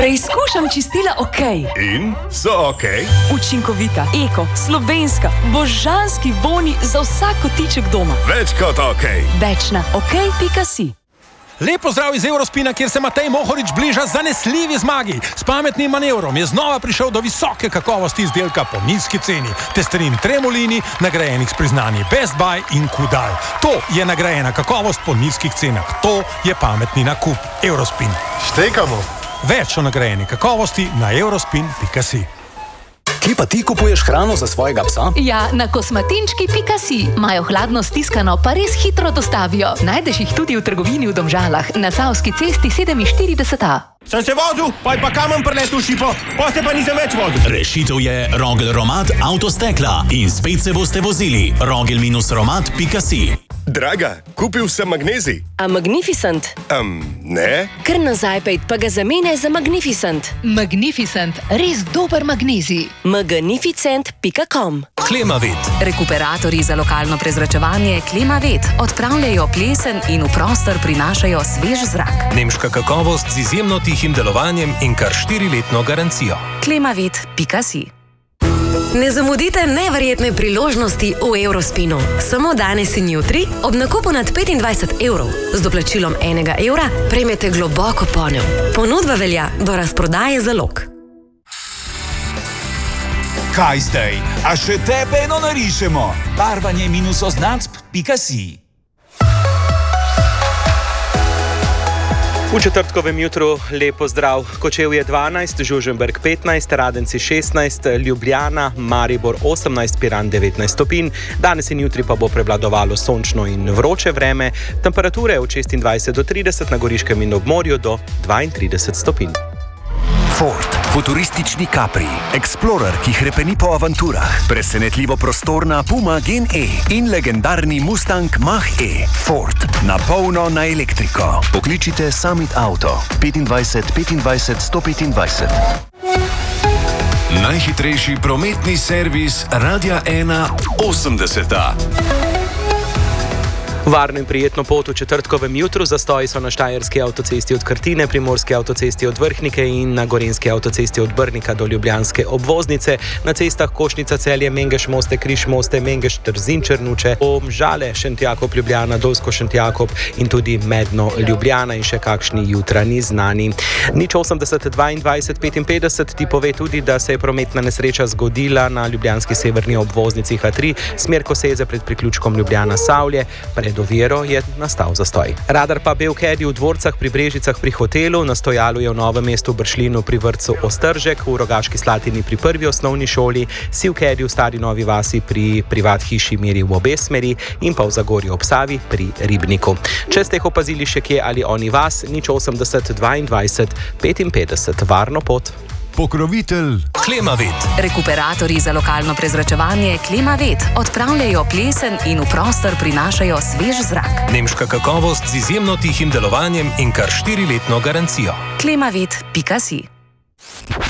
Preizkušam čistila OK. In so OK? Učinkovita, eko, slovenska, božanski vonji za vsak kotiček doma. Več kot OK. Več na ok.si. Lep pozdrav iz Eurospina, kjer se Matej Mohorič bliža zanesljivi zmagi. S pametnim manevrom je znova prišel do visoke kakovosti izdelka po nizki ceni. Testerin Tremolini, nagrajenih s priznanji Best Buy in Kudal. To je nagrajena kakovost po nizkih cenah. To je pametni nakup. Eurospin. Štekamo. Več o nagrajeni kakovosti na eurospin.si. Kje pa ti kupuješ hrano za svojega psa? Ja, na kosmatinčki.si. Imajo hladno stiskano, pa res hitro dostavijo. Najdeš jih tudi v trgovini v Domžalah, na Savski cesti 47A. Sem se vozil, pa je pa kamen preletel šipo, pa se pa nisem več vozil. Rešitev je Rogel Romat Avtostekla in spet se boste vozili. Rogel-romat.si. Draga, kupil sem magnezij. A Magnificent? Ne. Kar nazaj pejt, pa ga zamenjaj za Magnificent. Magnificent, res dober magnezij. Magnificent.com. Klimavet. Rekuperatorji za lokalno prezračevanje Klimavet odpravljajo plesen in v prostor prinašajo svež zrak. Nemška kakovost z izjemno tihim delovanjem in kar 4-letno garancijo. Klimavet.si. Ne zamudite neverjetne priložnosti v Eurospinu. Samo danes in jutri ob nakupu nad 25 evrov z doplačilom 1 evra prejmete globoko ponev. Ponudba velja do razprodaje zalog. Kaj zdaj? A še tebe eno narišemo? Barvanje-oznacb.si. V četrtkovem jutru lepo zdrav. Kočevje 12, Žužemberk 15, Radenci 16, Ljubljana, Maribor 18, Piran 19 stopinj. Danes in jutri pa bo prevladovalo sončno in vroče vreme. Temperature od 26 do 30, na Goriškem in ob morju do 32 stopinj. Ford, futuristični Capri, Explorer, ki hrepeni po avanturah, presenetljivo prostorna Puma Gen E in legendarni Mustang Mach-E. Ford, na polno na elektriko. Pokličite Summit Auto 25 25 125. Najhitrejši prometni servis Radia 1 80. Varno in prijetno pot v četrtkovem jutru. Zastoji so na Štajerski avtocesti od Krtine, Primorski avtocesti od Vrhnike in na Gorenjski avtocesti od Brnika do Ljubljanske obvoznice. Na cestah Košnica, Celje, Mengeš, Moste, Križ, Moste, Mengeš, Trzin, Črnuče, Domžale, Šentjakob, Ljubljana, Dolsko, Šentjakob in tudi Medno, Ljubljana in še kakšni jutranji znani. 080 22 55 ti pove tudi, da se je prometna nesreča zgodila na ljubljanski severni obvoznici H3, smer Koseze pred priključkom Ljubljana-Savlje. Pred oviro je nastal zastoj. Radar pa Belkedi v Dvorcah pri Brežicah pri hotelu, na stojalu je v Novem mestu v Bršljinu pri vrtcu Ostržek, v Rogaški Slatini pri prvi osnovni šoli, Sivkedi v Stari Novi vasi pri privat hiši meri v obe smeri in pa v Zagorju ob Savi pri Ribniku. Če ste jih opazili še kje ali oni vas, 080 22 55. Varno pot. Pokrovitelj Klimavet. Rekuperatorji za lokalno prezračevanje Klimavet odpravljajo plesen in v prostor prinašajo svež zrak. Nemška kakovost z izjemno tihim delovanjem in kar 4-letno garancijo. Klimavet.si.